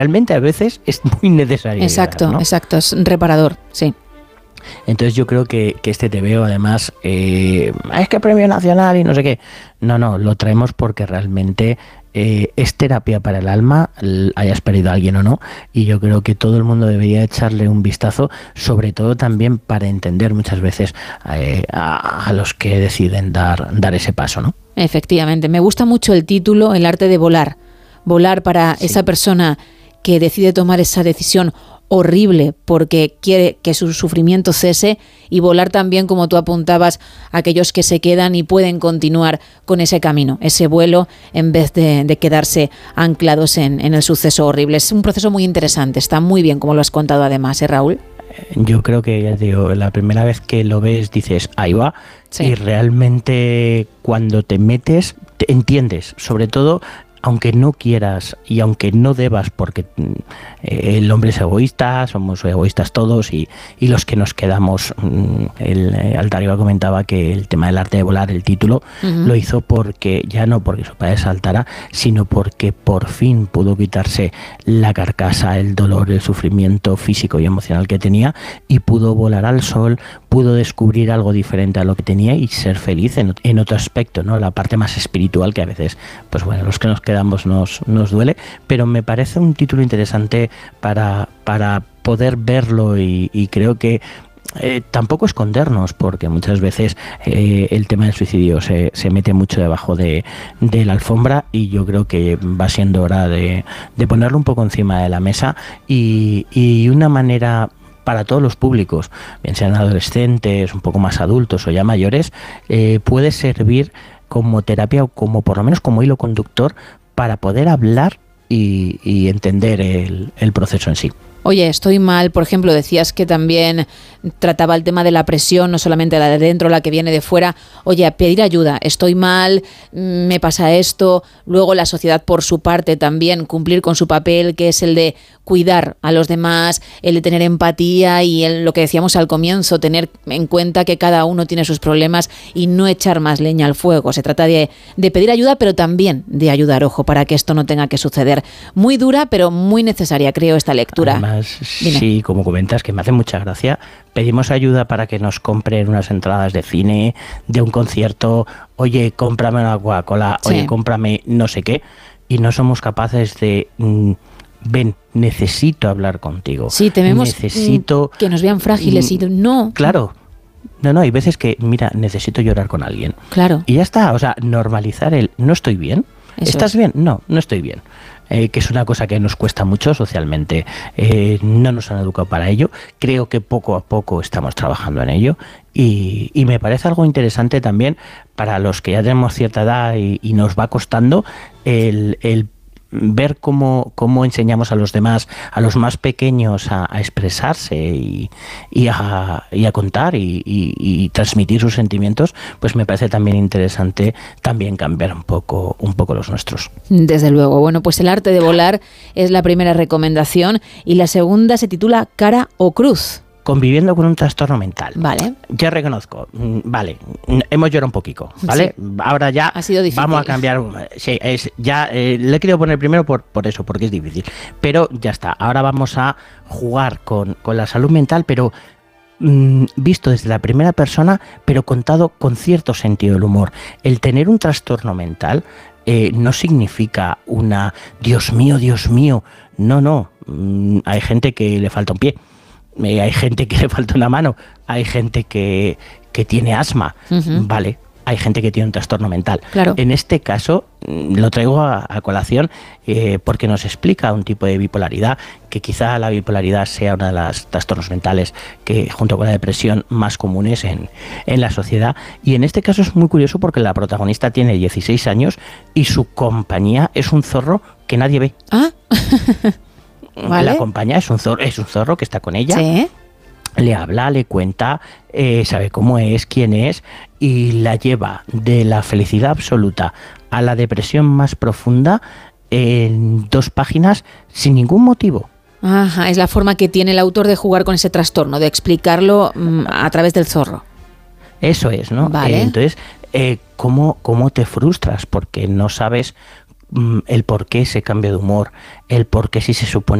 realmente a veces es muy necesario. Exacto, llegar, ¿no? exacto, es reparador, sí. Entonces yo creo que este TVO además es que premio nacional y no sé qué. No, lo traemos porque realmente es terapia para el alma, hayas perdido a alguien o no, y yo creo que todo el mundo debería echarle un vistazo, sobre todo también para entender muchas veces a los que deciden dar ese paso, ¿no? Efectivamente, me gusta mucho el título, El arte de volar. Volar para esa persona que decide tomar esa decisión horrible porque quiere que su sufrimiento cese, y volar también, como tú apuntabas, a aquellos que se quedan y pueden continuar con ese camino, ese vuelo, en vez de quedarse anclados en el suceso horrible. Es un proceso muy interesante, está muy bien como lo has contado además, Raúl. Yo creo que, ya te digo, la primera vez que lo ves dices, ahí va, y realmente cuando te metes, te entiendes, sobre todo aunque no quieras y aunque no debas, porque el hombre es egoísta, somos egoístas todos, y los que nos quedamos, Altaria comentaba que el tema del arte de volar, el título, lo hizo porque, ya no porque su padre saltara, sino porque por fin pudo quitarse la carcasa, el dolor, el sufrimiento físico y emocional que tenía, y pudo volar al sol, pudo descubrir algo diferente a lo que tenía y ser feliz en otro aspecto, ¿no? La parte más espiritual, que a veces, pues bueno, los que nos quedamos nos duele, pero me parece un título interesante para poder verlo, y creo que tampoco escondernos, porque muchas veces el tema del suicidio se mete mucho debajo de la alfombra, y yo creo que va siendo hora de ponerlo un poco encima de la mesa, y una manera para todos los públicos, bien sean adolescentes, un poco más adultos o ya mayores, puede servir como terapia, o como por lo menos como hilo conductor para poder hablar y entender el proceso en sí. Oye, estoy mal, por ejemplo, decías que también trataba el tema de la presión, no solamente la de dentro, la que viene de fuera. Oye, pedir ayuda, estoy mal, me pasa esto. Luego la sociedad, por su parte, también cumplir con su papel, que es el de cuidar a los demás, el de tener empatía y lo que decíamos al comienzo, tener en cuenta que cada uno tiene sus problemas y no echar más leña al fuego. Se trata de pedir ayuda, pero también de ayudar, ojo, para que esto no tenga que suceder. Muy dura, pero muy necesaria, creo, esta lectura. Además, sí, como comentas, que me hace mucha gracia, pedimos ayuda para que nos compren unas entradas de cine, de un concierto, oye, cómprame una Coca-Cola, oye, cómprame no sé qué, y no somos capaces de... ven, necesito hablar contigo. Sí, tememos necesito que nos vean frágiles y no. Claro. No, hay veces que, mira, necesito llorar con alguien. Claro. Y ya está, o sea, normalizar el no estoy bien. ¿Estás bien? No estoy bien. Que es una cosa que nos cuesta mucho socialmente. No nos han educado para ello. Creo que poco a poco estamos trabajando en ello. Y me parece algo interesante también para los que ya tenemos cierta edad y nos va costando el ver cómo enseñamos a los demás, a los más pequeños, a expresarse y a contar y transmitir sus sentimientos, pues me parece también interesante también cambiar un poco los nuestros. Desde luego. Bueno, pues El arte de volar es la primera recomendación, y la segunda se titula Cara o Cruz. Conviviendo con un trastorno mental. Vale. Ya reconozco. Vale. Hemos llorado un poquito, ¿vale? Sí. Ahora ya ha sido difícil. Vamos a cambiar. Sí, le he querido poner primero por eso, porque es difícil. Pero ya está. Ahora vamos a jugar con la salud mental, pero visto desde la primera persona, pero contado con cierto sentido del humor. El tener un trastorno mental no significa Dios mío. No. Hay gente que le falta un pie. Hay gente que le falta una mano, hay gente que tiene asma, vale, hay gente que tiene un trastorno mental. Claro. En este caso lo traigo a colación porque nos explica un tipo de bipolaridad, que quizá la bipolaridad sea una de las trastornos mentales que, junto con la depresión, más comunes en la sociedad. Y en este caso es muy curioso porque la protagonista tiene 16 años y su compañía es un zorro que nadie ve. Ah. ¿Vale? La acompaña, es un zorro que está con ella. ¿Sí? Le habla, le cuenta, sabe cómo es, quién es, y la lleva de la felicidad absoluta a la depresión más profunda en 2 páginas sin ningún motivo. Ajá, es la forma que tiene el autor de jugar con ese trastorno, de explicarlo a través del zorro. Eso es, ¿no? Vale. Entonces, ¿cómo te frustras? Porque no sabes el por qué ese cambio de humor, el por qué si se supone